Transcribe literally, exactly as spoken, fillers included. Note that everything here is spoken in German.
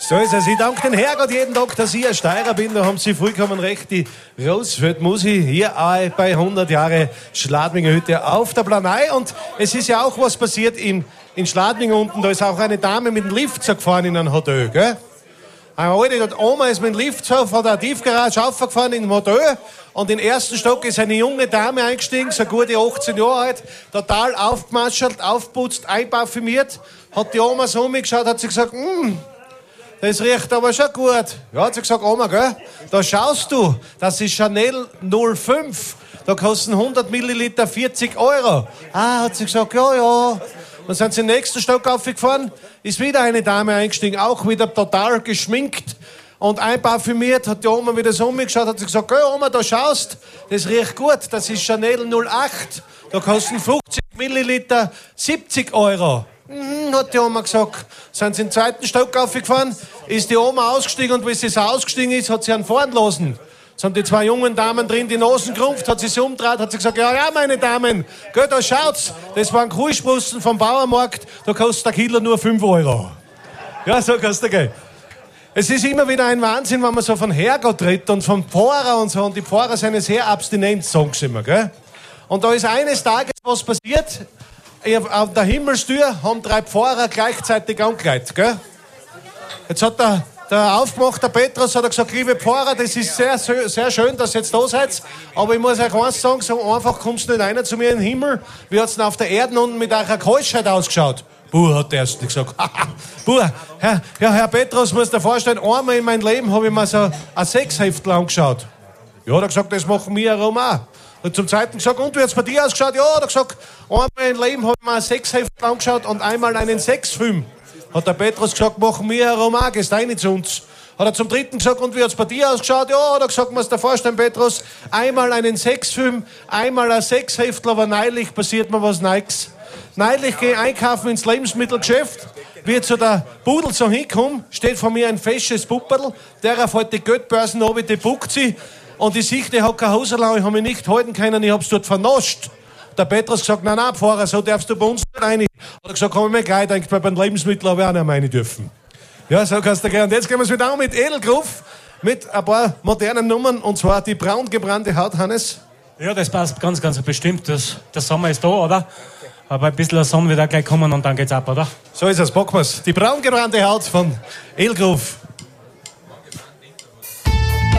So ist es. Ich danke den Herrgott jeden Tag, dass ich ein Steirer bin. Da haben Sie vollkommen recht. Die Rosfeld-Musi hier auch bei hundert Jahre Schladminger Hütte auf der Planei. Und es ist ja auch was passiert in, in Schladming unten. Da ist auch eine Dame mit dem Lift so gefahren in ein Hotel, gell? Eine alte Oma ist mit dem Lift so von der Tiefgarage aufgefahren in ein Hotel. Und im ersten Stock ist eine junge Dame eingestiegen, so gute achtzehn Jahre alt, total aufgemaschelt, aufputzt, einparfümiert. Hat die Oma so umgeschaut, hat sie gesagt, hm, das riecht aber schon gut. Ja, hat sie gesagt, Oma, gell, da schaust du, das ist Chanel null fünf. Da kosten hundert Milliliter vierzig Euro. Ah, hat sie gesagt, ja, ja. Dann sind sie in den nächsten Stock aufgefahren, ist wieder eine Dame eingestiegen, auch wieder total geschminkt und einparfümiert, hat die Oma wieder so umgeschaut, hat sie gesagt, geh Oma, da schaust, das riecht gut, das ist Chanel null acht, da kosten fünfzig Milliliter siebzig Euro. Mhm, hat die Oma gesagt. Sind sie in den zweiten Stock aufgefahren, ist die Oma ausgestiegen und wie sie so ausgestiegen ist, hat sie einen fahren lassen. Es haben die zwei jungen Damen drin die Nasen gerumpft, hat sie sich umgedreht, hat sie gesagt, ja, ja, meine Damen, geht, da schaut's, das waren Kuhsprossen vom Bauernmarkt, da kostet der Kilo nur fünf Euro. Ja, so kostet der gehen. Es ist immer wieder ein Wahnsinn, wenn man so von Herrgott redet und vom Pfarrer und so, und die Pfarrer sind sehr abstinent, sagen sie immer, gell? Und da ist eines Tages was passiert, auf der Himmelstür haben drei Pfarrer gleichzeitig angeleitet, gell? Jetzt hat der Der aufgemachte Petrus hat gesagt, liebe Pfarrer, das ist sehr, sehr schön, dass ihr jetzt da seid, aber ich muss euch eins sagen, so einfach kommst du nicht rein zu mir in den Himmel. Wie hat's denn auf der Erde unten mit eurer Keuschheit ausgeschaut? Buh, hat der erst gesagt. Buh, Herr, ja, Herr Petrus, muss dir vorstellen, einmal in meinem Leben habe ich mir so ein Sechsheftel angeschaut. Ja, hat er gesagt, das machen wir herum auch. Und zum Zweiten gesagt, und wie hat's bei dir ausgeschaut? Ja, hat er gesagt, einmal im Leben habe ich mir ein Sechsheftel angeschaut und einmal einen Sechsfilm. Hat der Petrus gesagt, machen wir herum auch, gehst rein zu uns. Hat er zum Dritten gesagt, und wie hat's bei dir ausgeschaut? Ja, hat er gesagt, musst dir vorstellen, Petrus, einmal einen Sexfilm, einmal ein Sechsheftel, aber neulich passiert mir was Neues. Neulich gehe ich einkaufen ins Lebensmittelgeschäft, wie zu der Pudel so hinkomme, steht vor mir ein fesches Pupperl, der fällt die Geldbörsen runter, die buckt sie, und ich sehe, der hat keine Hose, ich habe mich nicht halten können, ich hab's dort vernascht. Der Petrus gesagt, nein, nein, Pfarrer, so darfst du bei uns nicht rein. Hat er gesagt, komm ich mir gleich, denkt, bei den Lebensmitteln habe ich auch nicht rein dürfen. Ja, so kannst du gehen. Und jetzt gehen wir es wieder an mit Edelgruf, mit ein paar modernen Nummern, und zwar die braun gebrannte Haut, Hannes. Ja, das passt ganz, ganz bestimmt. Das, der Sommer ist da, oder? Aber ein bisschen Sonne wird auch gleich kommen und dann geht's ab, oder? So ist es, packen wir's. Die braun gebrannte Haut von Edelgruf.